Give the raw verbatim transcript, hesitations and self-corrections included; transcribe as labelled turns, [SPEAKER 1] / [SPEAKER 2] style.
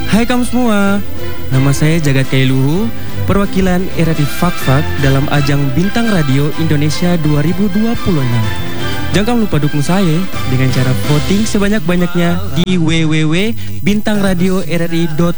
[SPEAKER 1] Hai kamu semua, nama saya Jagat Kailuhu, perwakilan R R I Fak-Fak dalam ajang Bintang Radio Indonesia dua ribu dua puluh enam. Jangan lupa dukung saya dengan cara voting sebanyak-banyaknya di w w w titik bintang radio r r i dot